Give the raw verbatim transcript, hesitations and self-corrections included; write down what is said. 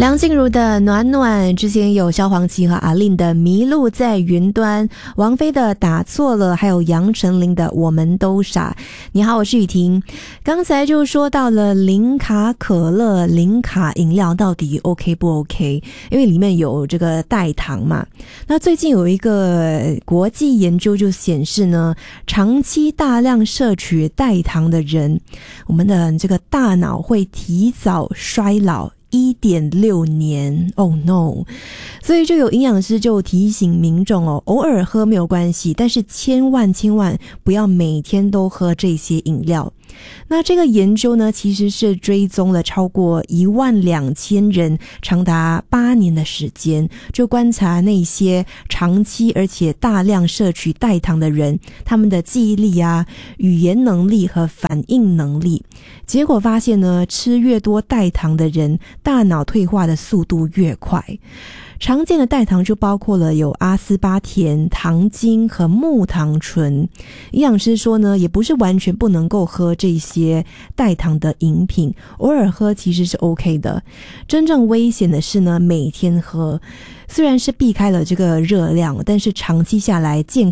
梁静茹的暖暖，之前有萧煌奇和阿令的迷路在云端，王菲的打错了，还有杨丞琳的我们都傻。你好，我是雨婷。刚才就说到了零卡可乐、零卡饮料到底 OK 不 OK， 因为里面有这个代糖嘛。那最近有一个国际研究就显示呢，长期大量摄取代糖的人，我们的这个大脑会提早衰老一点六年 Oh no。 所以就有营养师就提醒民众哦，偶尔喝没有关系，但是千万千万不要每天都喝这些饮料。那这个研究呢，其实是追踪了超过一万两千人，长达八年的时间，就观察那些长期而且大量摄取代糖的人，他们的记忆力啊、语言能力和反应能力。结果发现呢，吃越多代糖的人，大脑退化的速度越快。常见的代糖就包括了有阿斯巴甜、糖精和木糖醇。营养师说呢，也不是完全不能够喝这些代糖的饮品，偶尔喝其实是 OK 的。真正危险的是呢，每天喝。虽然是避开了这个热量，但是长期下来健康